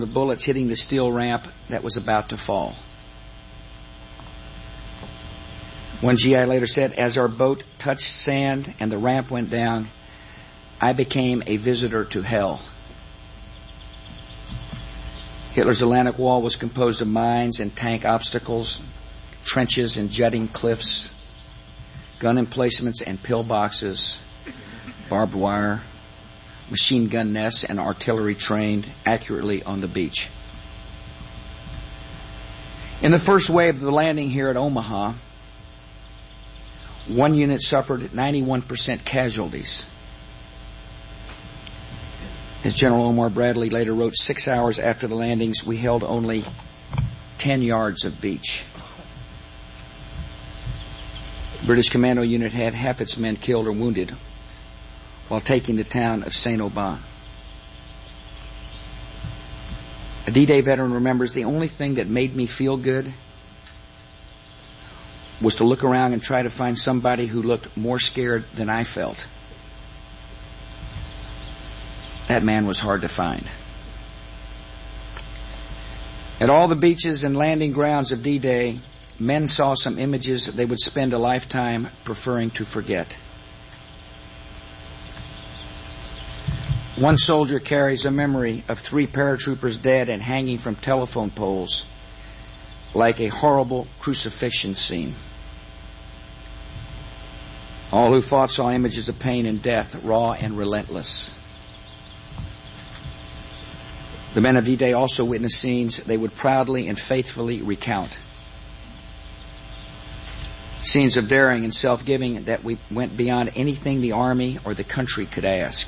the bullets hitting the steel ramp that was about to fall. One GI later said, "As our boat touched sand and the ramp went down, I became a visitor to hell." Hitler's Atlantic Wall was composed of mines and tank obstacles, trenches and jutting cliffs, gun emplacements and pillboxes, barbed wire, machine gun nests, and artillery trained accurately on the beach. In the first wave of the landing here at Omaha, one unit suffered 91% casualties. As General Omar Bradley later wrote, 6 hours after the landings, we held only 10 yards of beach. The British Commando Unit had half its men killed or wounded while taking the town of Saint-Aubin. A D-Day veteran remembers, "The only thing that made me feel good was to look around and try to find somebody who looked more scared than I felt." That man was hard to find. At all the beaches and landing grounds of D-Day, men saw some images they would spend a lifetime preferring to forget. One soldier carries a memory of 3 paratroopers dead and hanging from telephone poles like a horrible crucifixion scene. All who fought saw images of pain and death, raw and relentless. The men of D-Day also witnessed scenes they would proudly and faithfully recount. Scenes of daring and self-giving that went beyond anything the Army or the country could ask.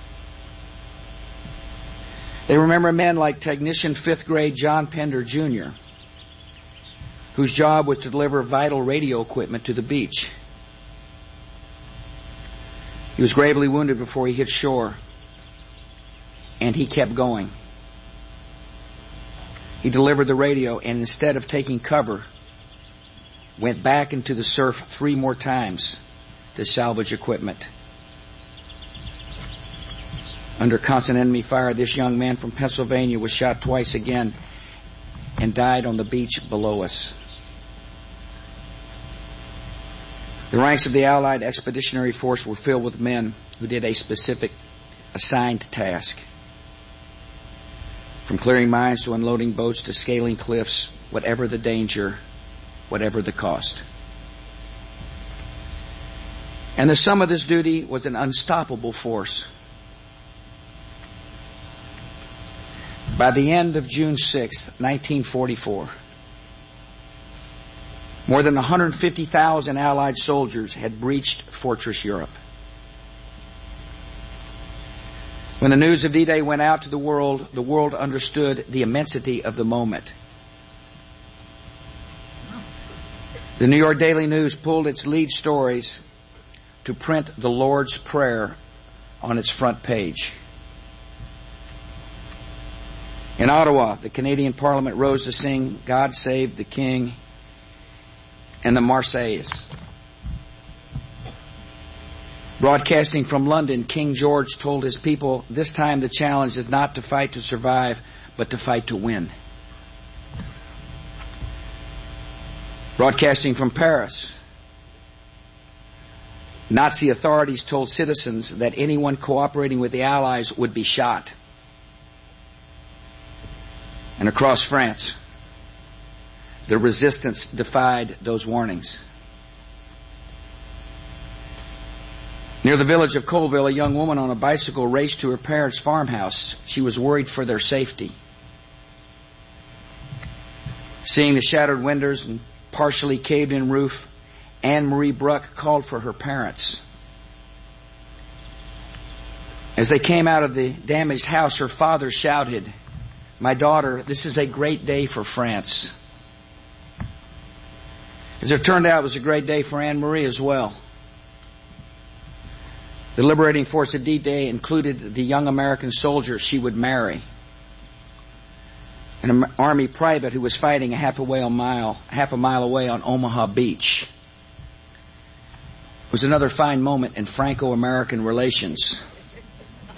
They remember men like Technician 5th Grade John Pender, Jr., whose job was to deliver vital radio equipment to the beach. He was gravely wounded before he hit shore, and he kept going. He delivered the radio, and instead of taking cover, went back into the surf 3 more times to salvage equipment. Under constant enemy fire, this young man from Pennsylvania was shot twice again and died on the beach below us. The ranks of the Allied Expeditionary Force were filled with men who did a specific assigned task. From clearing mines to unloading boats to scaling cliffs, whatever the danger, whatever the cost. And the sum of this duty was an unstoppable force. By the end of June 6, 1944, more than 150,000 Allied soldiers had breached Fortress Europe. When the news of D-Day went out to the world understood the immensity of the moment. The New York Daily News pulled its lead stories to print the Lord's Prayer on its front page. In Ottawa, the Canadian Parliament rose to sing "God Save the King" and the Marseillaise. Broadcasting from London, King George told his people, "This time the challenge is not to fight to survive, but to fight to win." Broadcasting from Paris, Nazi authorities told citizens that anyone cooperating with the Allies would be shot. And across France, the resistance defied those warnings. Near the village of Colville, a young woman on a bicycle raced to her parents' farmhouse. She was worried for their safety. Seeing the shattered windows and partially caved-in roof, Anne Marie Bruck called for her parents. As they came out of the damaged house, her father shouted, "My daughter, this is a great day for France." As it turned out, it was a great day for Anne Marie as well. The liberating force of D-Day included the young American soldier she would marry, an Army private who was fighting half a mile away on Omaha Beach. It was another fine moment in Franco-American relations.